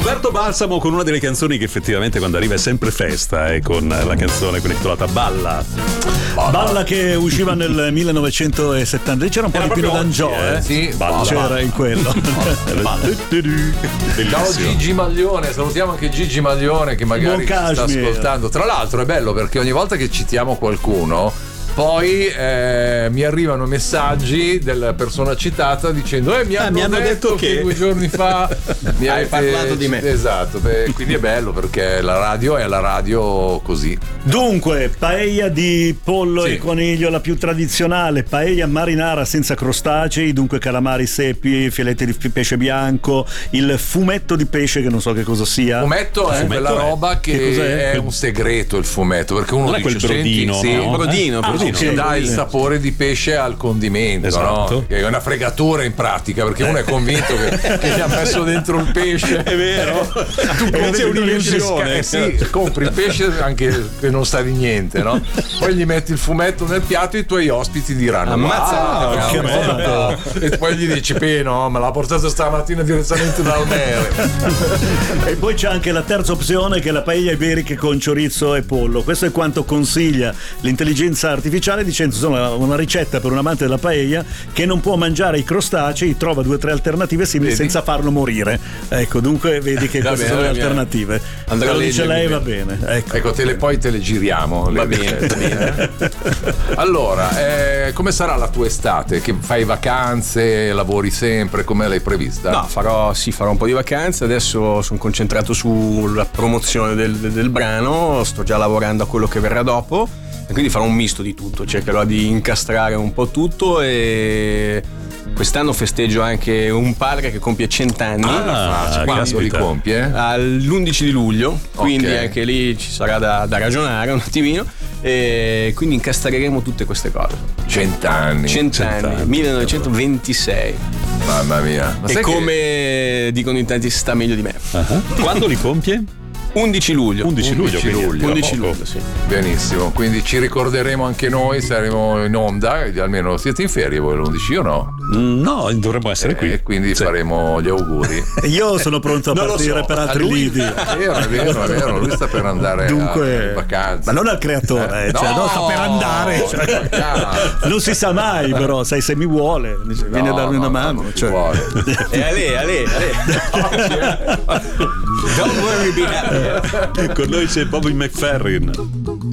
Umberto Balsamo con una delle canzoni che effettivamente quando arriva è sempre festa, con la canzone intitolata Balla. Balla che usciva nel 1970. C'era un po' di Pino D'Angio, Sì, c'era in quello. Ciao Gigi Maglione, salutiamo anche Gigi Maglione che magari ci sta ascoltando. Tra l'altro è bello perché ogni volta che citiamo qualcuno poi mi arrivano messaggi della persona citata dicendo mi hanno detto che 2 giorni fa mi hai parlato di me. Esatto, quindi è bello perché la radio è la radio così. Dunque, paella di pollo e coniglio, la più tradizionale, paella marinara senza crostacei, dunque calamari, sepi, filetti di pesce bianco, il fumetto di pesce che non so che cosa sia. Fumetto è quella roba che è un segreto, il fumetto, perché uno non dice è quel brodino, senti, no? brodino che dà il sapore di pesce al condimento, esatto. No? Che è una fregatura in pratica, perché uno è convinto che gli ha messo dentro il pesce. È vero. Tu compri un'illusione. Compri il pesce anche che non sa di niente, no? Poi gli metti il fumetto nel piatto e i tuoi ospiti diranno ammazza, che roba. E poi gli dici no, me l'ha portato stamattina direttamente dal mare. E poi c'è anche la terza opzione che è la paella iberica con chorizo e pollo. Questo è quanto consiglia l'intelligenza artificiale, dicendo insomma una ricetta per un amante della paella che non può mangiare i crostacei, trova 2 o 3 alternative simili senza farlo morire. Ecco, dunque vedi che queste sono le alternative. Andrà lo dice lei, va bene. Ecco, poi te le giriamo. Va bene. Allora, come sarà la tua estate? Che fai vacanze, lavori sempre? Come l'hai prevista? No, farò un po' di vacanze. Adesso sono concentrato sulla promozione del brano, sto già lavorando a quello che verrà dopo. E quindi farò un misto di tutto, cercherò di incastrare un po' tutto e quest'anno festeggio anche un padre che compie 100 anni. Quando li compie? All'11 di luglio, quindi anche lì ci sarà da ragionare un attimino e quindi incastreremo tutte queste cose. 100 anni. 100 anni, 1926. Mamma mia. E come dicono in tanti, si sta meglio di me. Quando li compie? 11 luglio. 11 luglio, sì. Benissimo, quindi ci ricorderemo anche noi, saremo in onda, almeno siete in ferie voi l'11 o no? No, dovremmo essere qui. E quindi faremo gli auguri. Io sono pronto a partire per altri lidi. È vero, lui sta per andare in vacanza. Ma non al creatore, sta per andare. Non si sa mai, però, sai, se mi vuole, viene a darmi una mano. E Ale. Don't worry, be happy. Con noi c'è Bobby McFerrin.